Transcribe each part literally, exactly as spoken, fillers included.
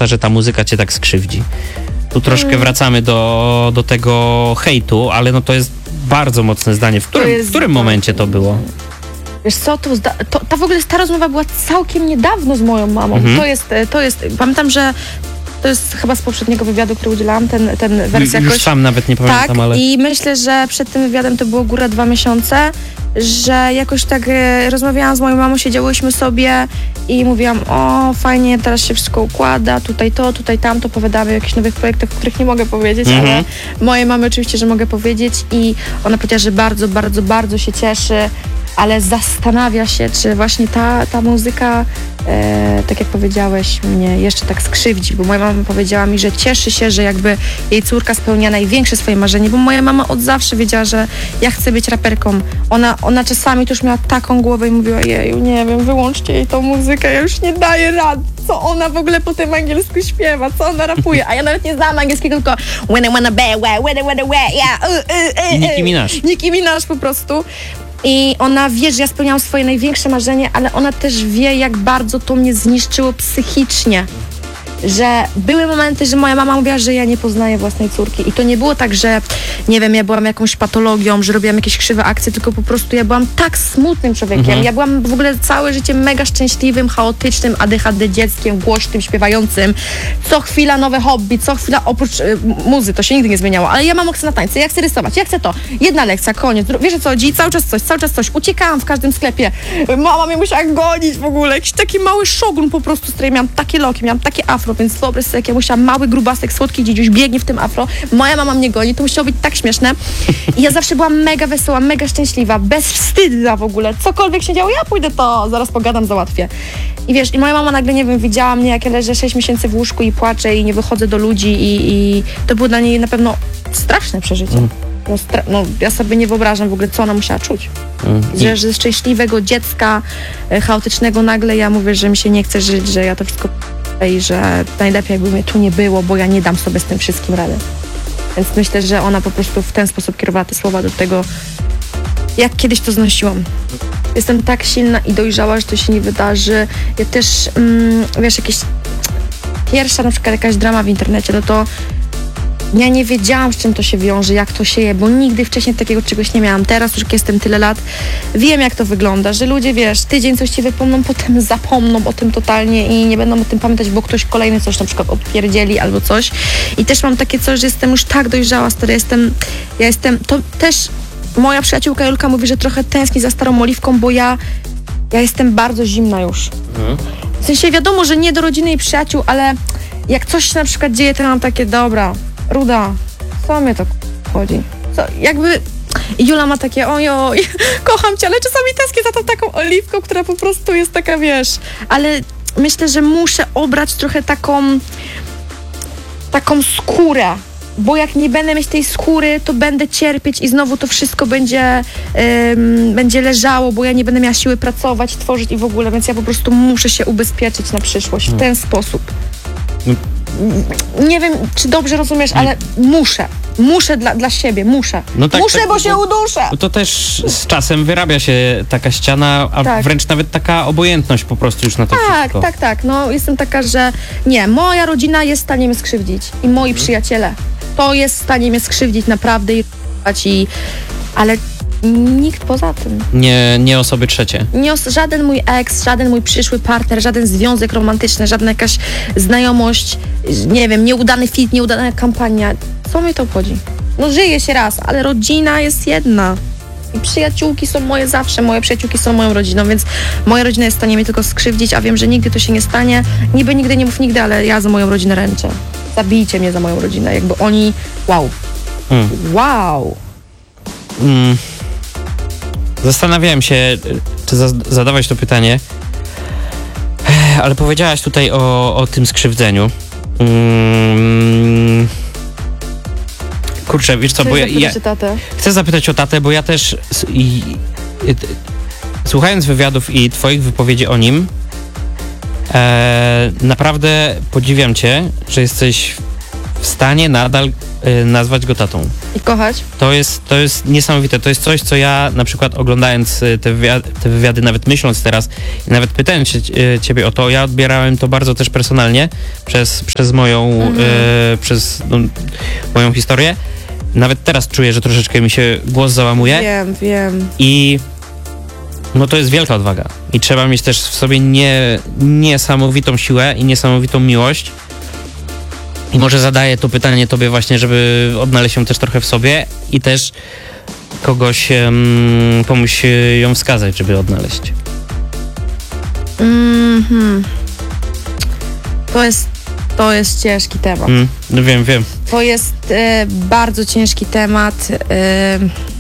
lata, że ta muzyka cię tak skrzywdzi. Tu troszkę Mm. wracamy do, do tego hejtu, ale no to jest bardzo mocne zdanie. W którym, w którym momencie to było? Wiesz co, to, zda- to, ta w ogóle ta rozmowa była całkiem niedawno z moją mamą. Mhm. To jest, to jest, pamiętam, że to jest chyba z poprzedniego wywiadu, który udzielałam, ten, ten wersja Już jakoś... sam nawet nie pamiętam, Tak, ale... i myślę, że przed tym wywiadem to było góra dwa miesiące, że jakoś tak e, rozmawiałam z moją mamą, siedziałyśmy sobie i mówiłam, o fajnie, teraz się wszystko układa, tutaj to, tutaj tamto, opowiadamy o jakichś nowych projektach, o których nie mogę powiedzieć, Mhm. ale mojej mamy oczywiście, że mogę powiedzieć i ona powiedziała, że bardzo, bardzo, bardzo się cieszy, ale zastanawia się, czy właśnie ta, ta muzyka, e, tak jak powiedziałeś, mnie jeszcze tak skrzywdzi, bo moja mama powiedziała mi, że cieszy się, że jakby jej córka spełnia największe swoje marzenie, bo moja mama od zawsze wiedziała, że ja chcę być raperką. Ona, ona czasami to już miała taką głowę i mówiła, jeju, nie wiem, wyłączcie jej tą muzykę, ja już nie daję rad, co ona w ogóle po tym angielsku śpiewa, co ona rapuje, a ja nawet nie znałam angielskiego, tylko when I wanna be, when I wanna be, yeah, uh, uh, uh, I Nicki Minaj. Nicki Minaj po prostu. I ona wie, że ja spełniałam swoje największe marzenie, ale ona też wie, jak bardzo to mnie zniszczyło psychicznie. Że były momenty, że moja mama mówiła, że ja nie poznaję własnej córki. I to nie było tak, że nie wiem, ja byłam jakąś patologią, że robiłam jakieś krzywe akcje, tylko po prostu ja byłam tak smutnym człowiekiem. Mhm. Ja byłam w ogóle całe życie mega szczęśliwym, chaotycznym, A D H D dzieckiem, głośnym, śpiewającym. Co chwila nowe hobby, co chwila oprócz y, muzy, to się nigdy nie zmieniało. Ale ja mam chcę na tańce, ja chcę rysować, ja chcę to. Jedna lekcja, koniec. Wiesz co chodzi? Cały czas coś, cały czas coś. Uciekałam w każdym sklepie. Mama mnie musiała gonić w ogóle. Jakiś taki mały szogun po prostu, z której miałam takie loki, miałam takie afro, więc wyobraź sobie, jak ja musiałam, mały grubasek, słodki dziedziuś biegnie w tym afro, moja mama mnie goni, to musiało być tak śmieszne. I ja zawsze byłam mega wesoła, mega szczęśliwa, bezwstydna w ogóle. Cokolwiek się działo, ja pójdę to, zaraz pogadam, załatwię. I wiesz, i moja mama nagle, nie wiem, widziała mnie, jak ja leżę sześć miesięcy w łóżku i płaczę i nie wychodzę do ludzi i, i to było dla niej na pewno straszne przeżycie. Mm. No, stra- no, ja sobie nie wyobrażam w ogóle, co ona musiała czuć. Mm. Że ze szczęśliwego dziecka, e, chaotycznego nagle ja mówię, że mi się nie chce żyć, że ja to wszystko i że najlepiej jakby mnie tu nie było, bo ja nie dam sobie z tym wszystkim rady. Więc myślę, że ona po prostu w ten sposób kierowała te słowa do tego, jak kiedyś to znosiłam. Jestem tak silna i dojrzała, że to się nie wydarzy. Ja też, mm, wiesz, jakieś pierwsza na przykład jakaś drama w internecie, no to ja nie wiedziałam, z czym to się wiąże, jak to się je, bo nigdy wcześniej takiego czegoś nie miałam. Teraz już jak jestem tyle lat, wiem, jak to wygląda, że ludzie, wiesz, tydzień coś ci wypomną, potem zapomną o tym totalnie i nie będą o tym pamiętać, bo ktoś kolejny coś na przykład odpierdzieli albo coś. I też mam takie coś, że jestem już tak dojrzała, stary, jestem, ja jestem, to też moja przyjaciółka Julka mówi, że trochę tęskni za starą oliwką, bo ja, ja jestem bardzo zimna już. Mhm. W sensie wiadomo, że nie do rodziny i przyjaciół, ale jak coś się na przykład dzieje, to ja mam takie, dobra, Ruda, co mnie to chodzi? Co, jakby... I Jula ma takie, ojoj, kocham cię, ale czasami tęsknię za tą taką oliwką, która po prostu jest taka, wiesz, ale myślę, że muszę obrać trochę taką taką skórę, bo jak nie będę mieć tej skóry, to będę cierpieć i znowu to wszystko będzie, ym, będzie leżało, bo ja nie będę miała siły pracować, tworzyć i w ogóle, więc ja po prostu muszę się ubezpieczyć na przyszłość w ten sposób. Nie wiem, czy dobrze rozumiesz, ale muszę. Muszę dla, dla siebie, muszę. No tak, muszę, tak, bo się uduszę. To też z czasem wyrabia się taka ściana, a Tak. wręcz nawet taka obojętność po prostu już na to Tak, wszystko. tak, tak. No jestem taka, że nie, moja rodzina jest w stanie mnie skrzywdzić i moi Mhm. przyjaciele. To jest w stanie mnie skrzywdzić naprawdę i i ale nikt poza tym. Nie, nie osoby trzecie. Nie os- żaden mój ex, żaden mój przyszły partner, żaden związek romantyczny, żadna jakaś znajomość, nie wiem, nieudany fit, nieudana kampania. Co mnie to obchodzi? No żyje się raz, ale rodzina jest jedna. I przyjaciółki są moje zawsze, moje przyjaciółki są moją rodziną, więc moja rodzina jest w stanie mnie tylko skrzywdzić, a wiem, że nigdy to się nie stanie. Niby nigdy nie mów nigdy, ale ja za moją rodzinę ręczę. Zabijcie mnie za moją rodzinę, jakby oni... Wow. Mm. Wow. Mm. Zastanawiałem się, czy za- zadawać to pytanie, Ech, ale powiedziałaś tutaj o, o tym skrzywdzeniu. Mm. Kurczę, wiesz co, bo ja, ja tatę? chcę zapytać o tatę, bo ja też s- i, i, t- słuchając wywiadów i twoich wypowiedzi o nim, e, naprawdę podziwiam cię, że jesteś w w stanie nadal y, nazwać go tatą. I kochać? To jest, to jest niesamowite. To jest coś, co ja na przykład oglądając y, te, wywiady, te wywiady, nawet myśląc teraz i nawet pytając się, y, ciebie o to, ja odbierałem to bardzo też personalnie przez, przez moją, mhm. y, przez no, moją historię. Nawet teraz czuję, że troszeczkę mi się głos załamuje. Wiem, wiem. I no to jest wielka odwaga. I trzeba mieć też w sobie nie, niesamowitą siłę i niesamowitą miłość. I może zadaję to pytanie tobie właśnie, żeby odnaleźć ją też trochę w sobie i też kogoś um, pomóż ją wskazać, żeby odnaleźć. Mhm. To jest, to jest ciężki temat. Mm, no wiem, wiem. To jest e, bardzo ciężki temat. E,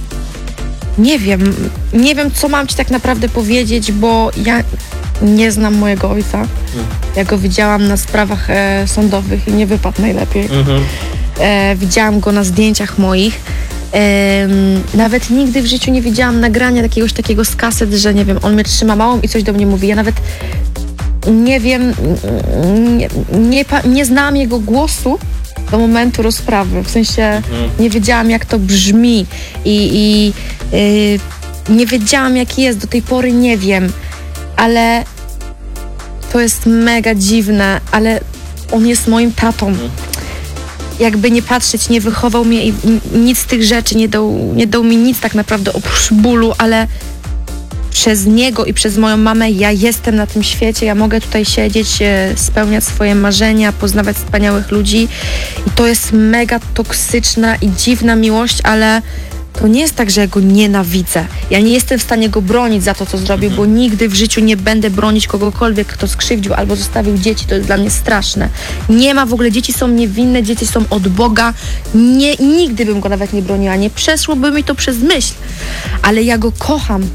nie wiem, nie wiem, co mam ci tak naprawdę powiedzieć, bo ja nie znam mojego ojca. Mm. Ja go widziałam na sprawach e, sądowych i nie wypadł najlepiej. Mm-hmm. E, widziałam go na zdjęciach moich. E, nawet nigdy w życiu nie widziałam nagrania jakiegoś takiego z kaset, że nie wiem, on mnie trzyma małą i coś do mnie mówi. Ja nawet nie wiem, nie, nie, nie znałam jego głosu do momentu rozprawy. W sensie nie wiedziałam, jak to brzmi i, i yy, nie wiedziałam, jaki jest. Do tej pory nie wiem, ale to jest mega dziwne, ale on jest moim tatą. Jakby nie patrzeć, nie wychował mnie i nic z tych rzeczy, nie dał, nie dał mi nic tak naprawdę oprócz bólu, ale przez niego i przez moją mamę ja jestem na tym świecie, ja mogę tutaj siedzieć, spełniać swoje marzenia, poznawać wspaniałych ludzi i to jest mega toksyczna i dziwna miłość, ale to nie jest tak, że ja go nienawidzę. Ja nie jestem w stanie go bronić za to, co zrobił, bo nigdy w życiu nie będę bronić kogokolwiek, kto skrzywdził albo zostawił dzieci. To jest dla mnie straszne. Nie ma w ogóle, dzieci są niewinne, dzieci są od Boga. Nie, nigdy bym go nawet nie broniła, nie przeszłoby mi to przez myśl. Ale ja go kocham.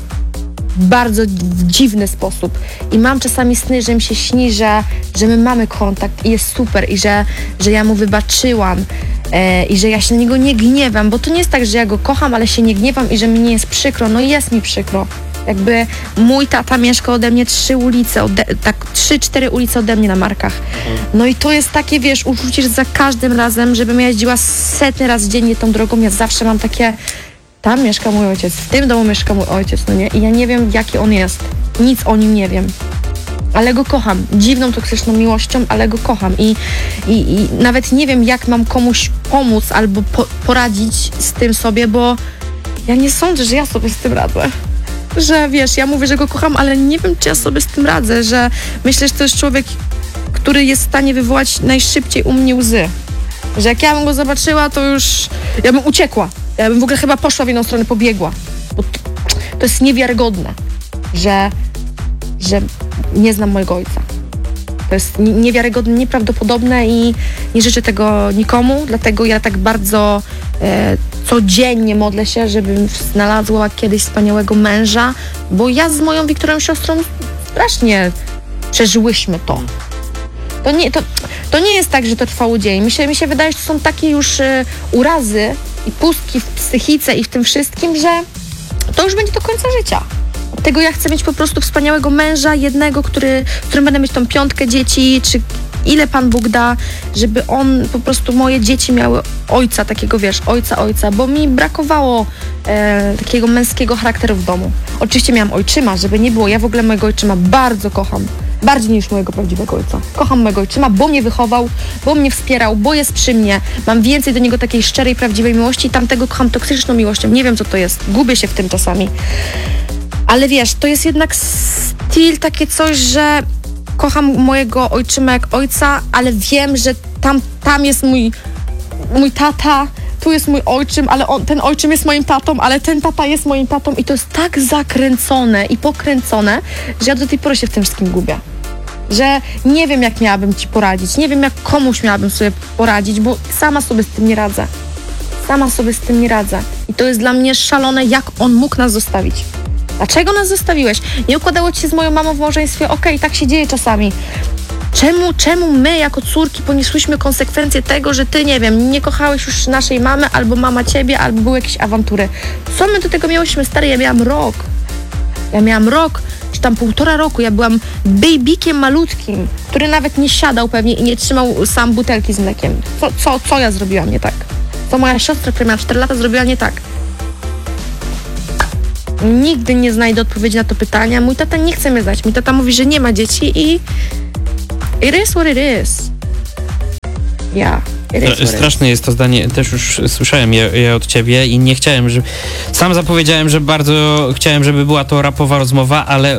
Bardzo w dziwny sposób. I mam czasami sny, że mi się śni, że, że my mamy kontakt i jest super i że, że ja mu wybaczyłam e, i że ja się na niego nie gniewam, bo to nie jest tak, że ja go kocham, ale się nie gniewam i że mi nie jest przykro. No jest mi przykro. Jakby mój tata mieszka ode mnie trzy ulice, ode, tak trzy, cztery ulice ode mnie na Markach. No i to jest takie, wiesz, uczucie, że za każdym razem, żebym ja jeździła setny raz dziennie tą drogą, ja zawsze mam takie... Tam mieszka mój ojciec, w tym domu mieszka mój ojciec, no nie? I ja nie wiem, jaki on jest. Nic o nim nie wiem. Ale go kocham. Dziwną, toksyczną miłością, ale go kocham. I, i, i nawet nie wiem, jak mam komuś pomóc albo po, poradzić z tym sobie, bo ja nie sądzę, że ja sobie z tym radzę. Że wiesz, ja mówię, że go kocham, ale nie wiem, czy ja sobie z tym radzę, że myślę, że to jest człowiek, który jest w stanie wywołać najszybciej u mnie łzy. Że jak ja bym go zobaczyła, to już ja bym uciekła. Ja bym w ogóle chyba poszła w jedną stronę, pobiegła. Bo to, to jest niewiarygodne, że, że nie znam mojego ojca. To jest niewiarygodne, nieprawdopodobne i nie życzę tego nikomu, dlatego ja tak bardzo e, codziennie modlę się, żebym znalazła kiedyś wspaniałego męża, bo ja z moją Wiktorią siostrą strasznie przeżyłyśmy to. To nie, to, to nie jest tak, że to trwało dzień. Mi się, mi się wydaje, że to są takie już e, urazy i pustki w psychice i w tym wszystkim, że to już będzie do końca życia. Dlatego ja chcę mieć po prostu wspaniałego męża, jednego, który, z którym będę mieć tą piątkę dzieci, czy ile Pan Bóg da, żeby on, po prostu moje dzieci miały ojca, takiego wiesz, ojca, ojca, bo mi brakowało e, takiego męskiego charakteru w domu. Oczywiście miałam ojczyma, żeby nie było, ja w ogóle mojego ojczyma bardzo kocham. Bardziej niż mojego prawdziwego ojca. Kocham mojego ojczyma, bo mnie wychował, bo mnie wspierał, bo jest przy mnie. Mam więcej do niego takiej szczerej, prawdziwej miłości i tamtego kocham toksyczną miłością. Nie wiem, co to jest. Gubię się w tym czasami. Ale wiesz, to jest jednak styl, takie coś, że kocham mojego ojczyma jak ojca, ale wiem, że tam, tam jest mój, mój tata, tu jest mój ojczym, ale on, ten ojczym jest moim tatą, ale ten tata jest moim tatą i to jest tak zakręcone i pokręcone, że ja do tej pory się w tym wszystkim gubię. Że nie wiem, jak miałabym ci poradzić, nie wiem, jak komuś miałabym sobie poradzić, bo sama sobie z tym nie radzę. Sama sobie z tym nie radzę. I to jest dla mnie szalone, jak on mógł nas zostawić. Dlaczego nas zostawiłeś? Nie układało ci się z moją mamą w małżeństwie? Okej, okay, tak się dzieje czasami. Czemu, czemu my jako córki poniosłyśmy konsekwencje tego, że ty, nie wiem, nie kochałeś już naszej mamy, albo mama ciebie, albo były jakieś awantury? Co my do tego miałyśmy? Stary, ja miałam rok. Ja miałam rok, czy tam półtora roku, ja byłam babykiem malutkim, który nawet nie siadał pewnie i nie trzymał sam butelki z mlekiem. Co, co, co ja zrobiłam nie tak? Co moja siostra, która miała cztery lata, zrobiła nie tak? Nigdy nie znajdę odpowiedzi na to pytanie. Mój tata nie chce mnie znać. Mój tata mówi, że nie ma dzieci i it is what it is. Ja. Yeah, straszne jest to zdanie, też już słyszałem je, je od ciebie i nie chciałem, że sam zapowiedziałem, że bardzo chciałem, żeby była to rapowa rozmowa, ale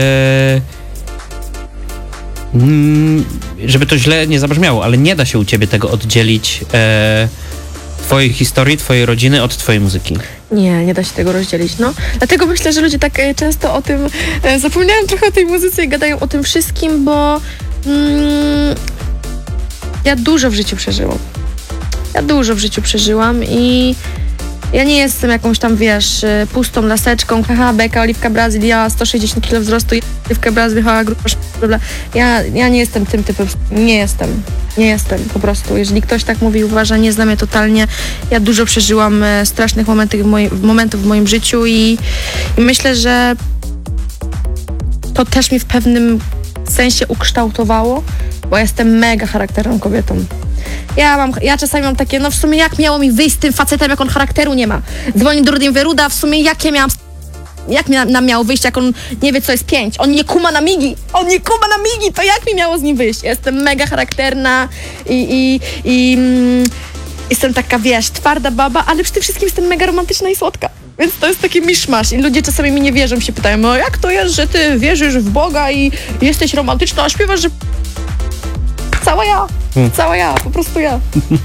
yy, żeby to źle nie zabrzmiało, ale nie da się u ciebie tego oddzielić yy, twojej historii, twojej rodziny od twojej muzyki. Nie, nie da się tego rozdzielić, no. Dlatego myślę, że ludzie tak e, często o tym e, zapominają trochę o tej muzyce i gadają o tym wszystkim, bo mm, ja dużo w życiu przeżyłam. Ja dużo w życiu przeżyłam i ja nie jestem jakąś tam, wiesz, pustą laseczką. Haha, beka, Oliwka Brazylia, sto sześćdziesiąt kilogramów wzrostu, Oliwka Brazylia, grupa, bla, bla. Ja, ja nie jestem tym typem. Nie jestem. Nie jestem po prostu. Jeżeli ktoś tak mówi, uważa, nie znam mnie totalnie. Ja dużo przeżyłam e, strasznych momentów w, moim, momentów w moim życiu i, i myślę, że to też mnie w pewnym sensie ukształtowało, bo jestem mega charakterną kobietą. Ja mam, ja czasami mam takie, no w sumie jak miało mi wyjść z tym facetem, jak on charakteru nie ma. Dzwonię do Rudim Weruda, w sumie jakie miałam, jak mi nam miało wyjść, jak on nie wie, co jest pięć. On nie kuma na migi, on nie kuma na migi, to jak mi miało z nim wyjść? Ja jestem mega charakterna i, i, i mm, jestem taka, wiesz, twarda baba, ale przede wszystkim jestem mega romantyczna i słodka. Więc to jest taki miszmasz i ludzie czasami mi nie wierzą, się pytają, no jak to jest, że ty wierzysz w Boga i jesteś romantyczna, a śpiewasz, że cała ja, hmm. cała ja, po prostu ja.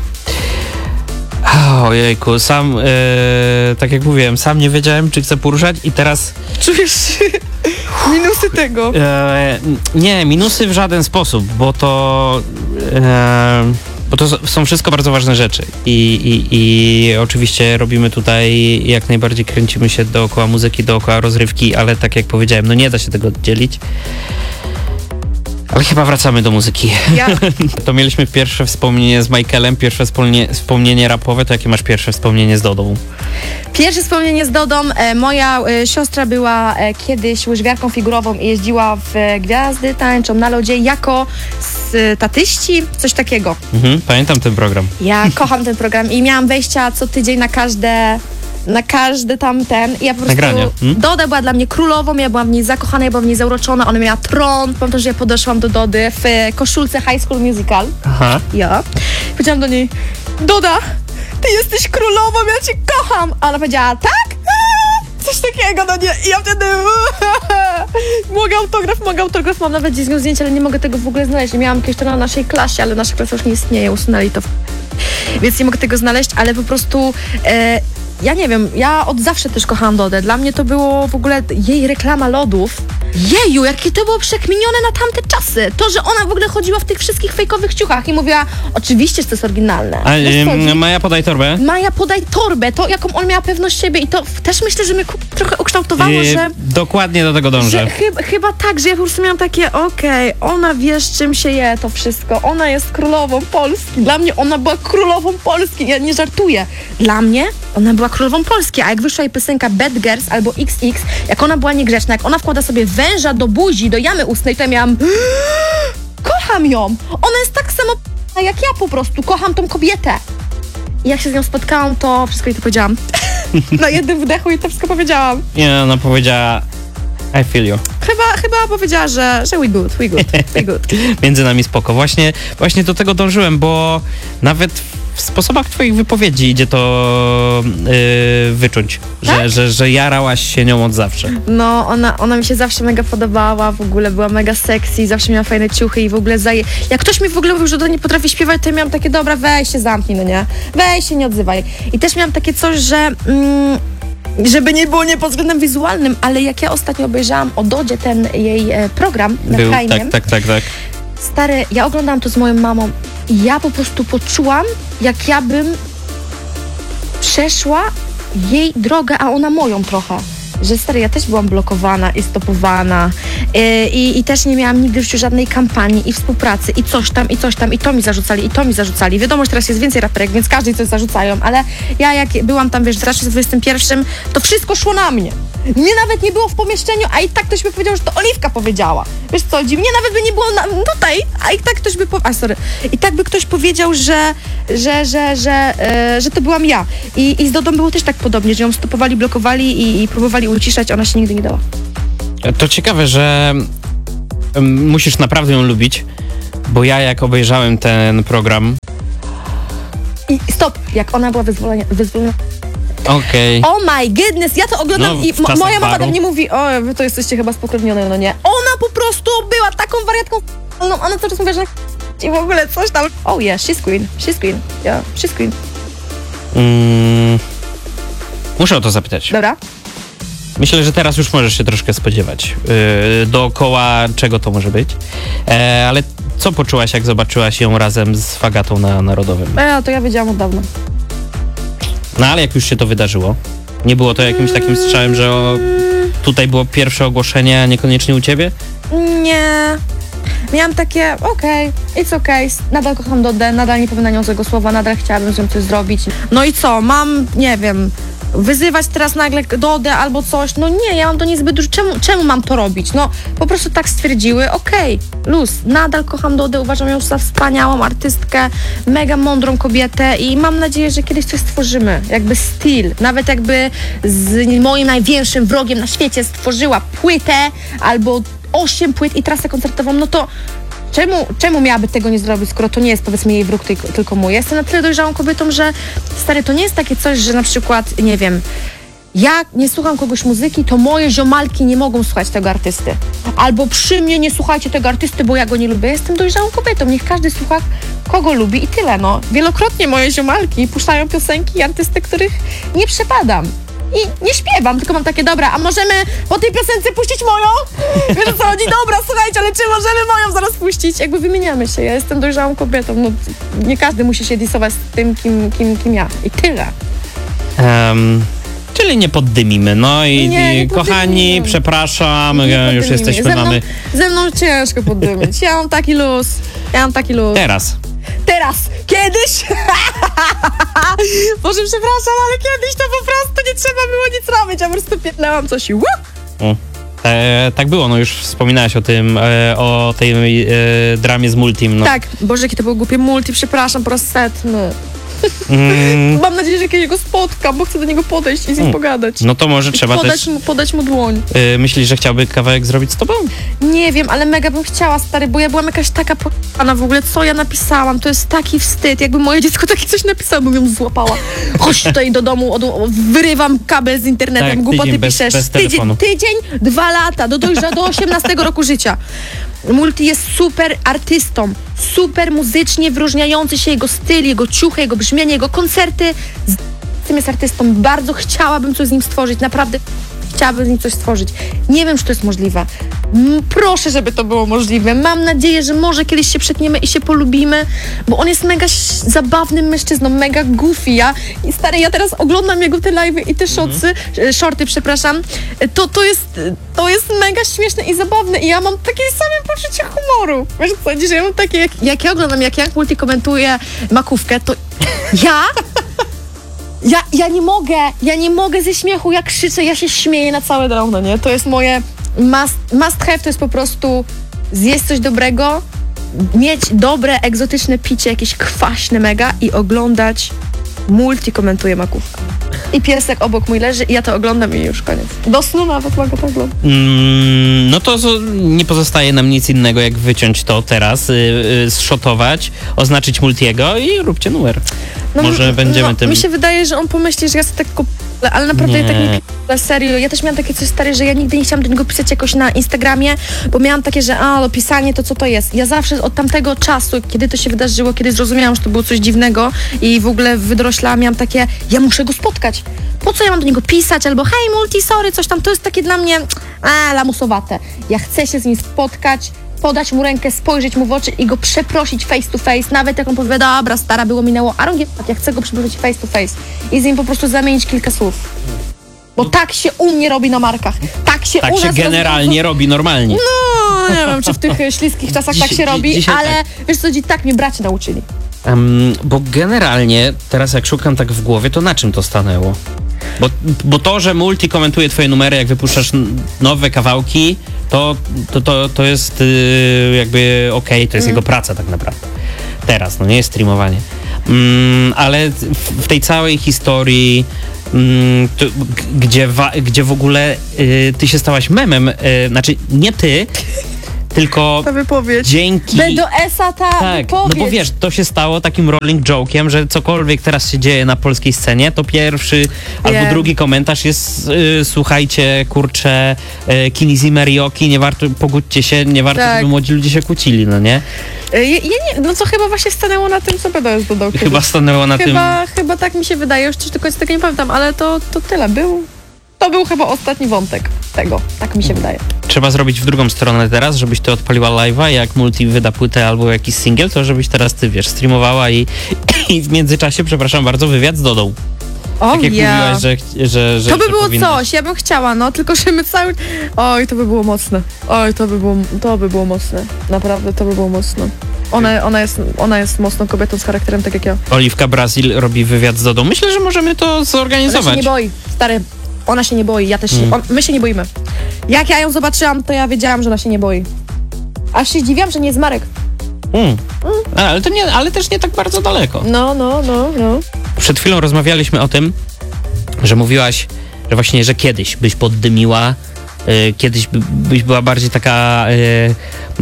Ojejku, sam, e, tak jak mówiłem, sam nie wiedziałem, czy chcę poruszać i teraz... Czujesz minusy tego? E, nie, minusy w żaden sposób, bo to... E, bo to są wszystko bardzo ważne rzeczy I, i, i oczywiście robimy tutaj, jak najbardziej kręcimy się dookoła muzyki, dookoła rozrywki, ale tak jak powiedziałem, no nie da się tego oddzielić. Ale chyba wracamy do muzyki. Ja. To mieliśmy pierwsze wspomnienie z Michaelem, pierwsze wspomnienie, wspomnienie rapowe, to jakie masz pierwsze wspomnienie z Dodą? Pierwsze wspomnienie z Dodą, e, moja e, siostra była e, kiedyś łyżwiarką figurową i jeździła w e, Gwiazdy Tańczą na lodzie jako statyści, coś takiego. Mhm, pamiętam ten program. Ja kocham ten program i miałam wejścia co tydzień na każde... na każdy tamten i ja po prostu, hmm? Doda była dla mnie królową, ja byłam w niej zakochana, ja byłam w niej zauroczona, ona miała tron, pamiętam, że ja podeszłam do Dody w koszulce High School Musical. Aha. Ja. Powiedziałam do niej, Doda, ty jesteś królową, ja cię kocham, a ona powiedziała, tak? Coś takiego, no nie, i ja wtedy mogę autograf, mogę autograf, mam nawet gdzieś z nią zdjęcie, ale nie mogę tego w ogóle znaleźć, nie miałam kiedyś to na naszej klasie, ale nasza klasa już nie istnieje, usunęli to, więc nie mogę tego znaleźć, ale po prostu e, ja nie wiem, ja od zawsze też kochałam Dodę. Dla mnie to było w ogóle jej reklama lodów. Jeju, jakie to było przekminione na tamte czasy. To, że ona w ogóle chodziła w tych wszystkich fejkowych ciuchach i mówiła, oczywiście, że to jest oryginalne. A, ym, Maja, podaj torbę. Maja, podaj torbę. To, jaką on miała pewność siebie i to też myślę, że mnie trochę ukształtowało, yy, że... Dokładnie do tego dążę. Że chyba, chyba tak, że ja po prostu miałam takie, okej, okay, ona wie, z czym się je to wszystko. Ona jest królową Polski. Dla mnie ona była królową Polski. Ja nie żartuję. Dla mnie ona była królową Polski, a jak wyszła jej piosenka Bad Girls albo X X, jak ona była niegrzeczna, jak ona wkłada sobie węża do buzi, do jamy ustnej, to ja miałam kocham ją! Ona jest tak samo jak ja po prostu, kocham tą kobietę. I jak się z nią spotkałam, to wszystko jej to powiedziałam. Na jednym wdechu i to wszystko powiedziałam. Nie, ona powiedziała I feel you. Chyba, chyba powiedziała, że, że we good, we good, we good. Między nami spoko. Właśnie, właśnie do tego dążyłem, bo nawet w sposobach twoich wypowiedzi idzie to yy, wyczuć, tak? że, że, że jarałaś się nią od zawsze. No, ona, ona mi się zawsze mega podobała, w ogóle była mega sexy, zawsze miała fajne ciuchy i w ogóle zaje... Jak ktoś mi w ogóle mówił, że do nie potrafi śpiewać, to ja miałam takie, dobra, weź się zamknij, no nie? Weź się, nie odzywaj. I też miałam takie coś, że... Mm, żeby nie było nie pod względem wizualnym, ale jak ja ostatnio obejrzałam o Dodzie ten jej e, program na Był, Prime, tak, tak, tak, tak. Stary, ja oglądałam to z moją mamą i ja po prostu poczułam, jak ja bym przeszła jej drogę, a ona moją trochę. Że stary, ja też byłam blokowana i stopowana I, I też nie miałam nigdy w życiu żadnej kampanii i współpracy i coś tam, i coś tam, i to mi zarzucali, i to mi zarzucali. Wiadomo, że teraz jest więcej raperek, więc każdy coś zarzucają, ale ja jak byłam tam, wiesz, w dwudziestym pierwszym, to wszystko szło na mnie. Mnie nawet nie było w pomieszczeniu, a i tak ktoś by powiedział, że to Oliwka powiedziała. Wiesz co, dziwnie, nawet by nie było na, tutaj, a i tak ktoś by powiedział, sorry, i tak by ktoś powiedział, że, że, że, że, e, że to byłam ja. I, i z Dodą było też tak podobnie, że ją stopowali, blokowali i, i próbowali uciszać, ona się nigdy nie dała. To ciekawe, że um, musisz naprawdę ją lubić, bo ja jak obejrzałem ten program... I stop, jak ona była wyzwolenia, wyzwolenia. Okej. Okay. Oh my goodness, ja to oglądam No, i m- moja mama baru. tak nie mówi, o, wy to jesteście chyba spokrewnione, no nie. Ona po prostu była taką wariatką, no, ona cały czas mówi, że i w ogóle coś tam. Oh yeah, she's queen, she's queen, yeah, she's queen. Mm, muszę o to zapytać. Dobra. Myślę, że teraz już możesz się troszkę spodziewać, yy, dookoła czego to może być, e, ale co poczułaś, jak zobaczyłaś ją razem z Fagatą na Narodowym? E, to ja wiedziałam od dawna. No ale jak już się to wydarzyło? Nie było to jakimś takim strzałem, że o, tutaj było pierwsze ogłoszenie, a niekoniecznie u ciebie? Nie. Miałam takie, okej, okay, it's okej, okay. Nadal kocham Dodę, nadal nie powiem na nią złego słowa, nadal chciałabym z nią coś zrobić. No i co, mam, nie wiem, wyzywać teraz nagle Dodę albo coś, no nie, ja mam to niezbyt dużo, czemu, czemu mam to robić? No po prostu tak stwierdziły, okej, okay, luz, nadal kocham Dodę, uważam ją za wspaniałą artystkę, mega mądrą kobietę i mam nadzieję, że kiedyś coś stworzymy, jakby styl, nawet jakby z moim największym wrogiem na świecie stworzyła płytę albo osiem płyt i trasę koncertową, no to Czemu, czemu miałaby tego nie zrobić, skoro to nie jest, powiedzmy, jej wróg, tylko, tylko mój? Ja jestem na tyle dojrzałą kobietą, że stary, to nie jest takie coś, że na przykład, nie wiem, ja nie słucham kogoś muzyki, to moje ziomalki nie mogą słuchać tego artysty. Albo przy mnie nie słuchajcie tego artysty, bo ja go nie lubię. Ja jestem dojrzałą kobietą, niech każdy słucha, kogo lubi i tyle, no. Wielokrotnie moje ziomalki puszczają piosenki i artysty, których nie przepadam. I nie śpiewam, tylko mam takie, dobra, a możemy po tej piosence puścić moją? Wiesz o co chodzi? Dobra, słuchajcie, ale czy możemy moją zaraz puścić? Jakby wymieniamy się, ja jestem dojrzałą kobietą, no nie każdy musi się disować z tym, kim, kim, kim ja. I tyle. Um, czyli nie poddymimy, no i, nie, i nie kochani, przepraszam, nie już jesteśmy, ze mną, mamy... Ze mną ciężko poddymić, ja mam taki luz, ja mam taki luz. Teraz. Teraz, kiedyś, Boże, przepraszam, ale kiedyś to po prostu nie trzeba było nic robić, ja po prostu pierdlałam coś i łup. O, e, tak było, no już wspominałaś o tym, e, o tej e, dramie z Multim. No. Tak, Boże, jakie to było głupie Multi, przepraszam, po raz setny. Mm. Mam nadzieję, że kiedyś go spotkam, bo chcę do niego podejść i z nim Mm. pogadać. No to może I trzeba podać też... Mu, podać mu dłoń. E, myślisz, że chciałby kawałek zrobić z tobą? Nie wiem, ale mega bym chciała, stary, bo ja byłam jakaś taka p***ana w ogóle, co ja napisałam, to jest taki wstyd, jakby moje dziecko takie coś napisało, bym ją złapała. Chodź tutaj do domu, od, wyrywam kabel z internetem, tak, głupoty tydzień bez, piszesz. bez tydzień, tydzień, dwa lata, do, do, do osiemnastego roku życia. Multi jest super artystą, super muzycznie wyróżniający się jego styl, jego ciuchy, jego brzmienie, jego koncerty. Z tym jest artystą. Bardzo chciałabym coś z nim stworzyć, naprawdę chciałabym z nim coś stworzyć. Nie wiem, czy to jest możliwe. M- proszę, żeby to było możliwe. Mam nadzieję, że może kiedyś się przetniemy i się polubimy, bo on jest mega ś- zabawnym mężczyzną, mega goofy. Ja, i stary, ja teraz oglądam jego te live'y i te shotsy, mm-hmm. shorty, przepraszam. To, to, jest, to jest mega śmieszne i zabawne i ja mam takie same poczucie humoru. Wiesz co, że ja mam takie, jak, jak ja oglądam, jak Young Multi komentuje makówkę, to ja... Ja, ja nie mogę, ja nie mogę ze śmiechu, jak krzyczę, ja się śmieję na całe drogę, nie? To jest moje must, must have, to jest po prostu zjeść coś dobrego, mieć dobre, egzotyczne picie, jakieś kwaśne mega i oglądać Multi komentuje makówkę. I piesek obok mój leży i ja to oglądam i już koniec. Do snu nawet mogę to oglądać. Mm, no to nie pozostaje nam nic innego, jak wyciąć to teraz, yy, yy, zszotować, oznaczyć Multiego i róbcie numer. No, Może będziemy no, tym... Mi się wydaje, że on pomyśli, że ja sobie tak kopię, ale naprawdę nie. ja tak nie p***le, serio. Ja też miałam takie coś stare, że ja nigdy nie chciałam do niego pisać jakoś na Instagramie, bo miałam takie, że a, no pisanie to co to jest. Ja zawsze od tamtego czasu, kiedy to się wydarzyło, kiedy zrozumiałam, że to było coś dziwnego i w ogóle wydroślałam, miałam takie, ja muszę go spotkać. Po co ja mam do niego pisać? Albo hej, Multi, sorry, coś tam. To jest takie dla mnie, a, lamusowate. Ja chcę się z nim spotkać, podać mu rękę, spojrzeć mu w oczy i go przeprosić face to face, nawet jak on powie, dobra, stara, było, minęło, a ja chcę go przeprosić face to face i z nim po prostu zamienić kilka słów. Bo tak się u mnie robi na markach. Tak się Tak u się nas generalnie robi normalnie. No, nie wiem, czy w tych e, śliskich czasach Dziś- tak się dzi- robi, dzisiaj ale tak. wiesz co, dzi- tak mnie braci nauczyli. Um, bo generalnie, teraz jak szukam tak w głowie, to na czym to stanęło? Bo, bo to, że Multi komentuje twoje numery, jak wypuszczasz n- nowe kawałki, to, to, to, to jest yy, jakby okej, to jest Mm. jego praca tak naprawdę. Teraz, no nie jest streamowanie. Mm, ale w, w tej całej historii, mm, to, g- gdzie, wa, gdzie w ogóle yy, ty się stałaś memem, yy, znaczy nie ty, tylko Ta wypowiedź. dzięki... B do S-a ta Tak, wypowiedź. no bo wiesz, to się stało takim rolling joke'iem, że cokolwiek teraz się dzieje na polskiej scenie, to pierwszy albo Wiem. drugi komentarz jest y, słuchajcie, kurczę, y, Kini Zimmer i Oki, nie warto, pogódźcie się, nie warto, Tak. żeby młodzi ludzie się kłócili, no nie? Ja, ja nie, no co chyba właśnie stanęło na tym, co B do S dodał. kiedyś. Chyba stanęło na tym... Chyba, chyba tak mi się wydaje, już też do końca tego nie pamiętam, ale to, to tyle. Był, to był chyba ostatni wątek tego, tak mi się wydaje. Trzeba zrobić w drugą stronę teraz, żebyś ty odpaliła live'a, jak Multi wyda płytę albo jakiś singiel, to żebyś teraz ty, wiesz, streamowała i, i w międzyczasie, przepraszam bardzo, wywiad z Dodą. O Tak jak ja. mówiłaś, że, że, że To by że było powinnaś. coś, ja bym chciała, no, tylko że my cały... Oj, to by było mocne. Oj, to by było, to by było mocne. Naprawdę, to by było mocne. Ona, ona, jest, ona jest mocną kobietą z charakterem, tak jak ja. Oliwka Brazil robi wywiad z Dodą. Myślę, że możemy to Ona się zorganizować. nie boi, stary. Ona się nie boi, ja też się... Mm. On, my się nie boimy. Jak ja ją zobaczyłam, to ja wiedziałam, że ona się nie boi. Aż się zdziwiłam, że nie jest Marek. Mm. A, ale, to nie, ale też nie tak bardzo daleko. No, no, no, no. Przed chwilą rozmawialiśmy o tym, że mówiłaś, że właśnie, że kiedyś byś poddymiła, y, kiedyś by, byś była bardziej taka y,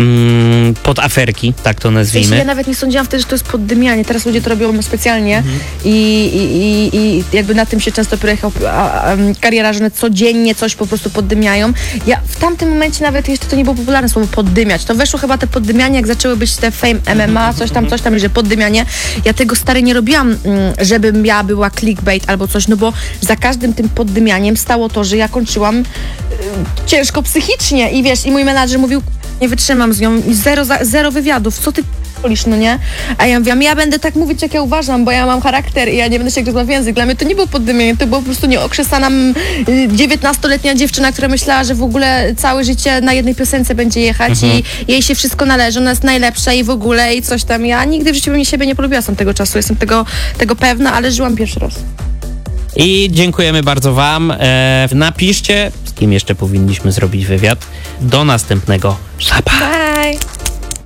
mm, pod aferki, tak to W sensie nazwijmy. ja nawet nie sądziłam wtedy, że to jest poddymianie. Teraz ludzie to robią specjalnie Mhm. i, i, i, i jakby na tym się często pojechał kariera, że one codziennie coś po prostu poddymiają. Ja w tamtym momencie nawet jeszcze to nie było popularne słowo poddymiać. To weszło chyba te poddymianie, jak zaczęły być te Fame M M A, coś tam, coś tam, że poddymianie. Ja tego stary nie robiłam, mm, żebym ja była clickbait albo coś, no bo za każdym tym poddymianiem stało to, że ja kończyłam y, ciężko psychicznie i wiesz, i mój menadżer mówił, nie wytrzymam z nią, i zero, za- zero wywiadów, co ty p***lisz, no nie? A ja mówiłam, ja będę tak mówić, jak ja uważam, bo ja mam charakter i ja nie będę się gryzła w język. Dla mnie to nie było poddymienie, to było po prostu nieokrzesana mm, y, dziewiętnastoletnia dziewczyna, która myślała, że w ogóle całe życie na jednej piosence będzie jechać Mhm. i jej się wszystko należy, ona jest najlepsza i w ogóle i coś tam. Ja nigdy w życiu bym siebie nie polubiła z tego czasu, jestem tego, tego pewna, ale żyłam pierwszy raz. I dziękujemy bardzo wam. E, napiszcie, z kim jeszcze powinniśmy zrobić wywiad. Do następnego. Szapa. Bye!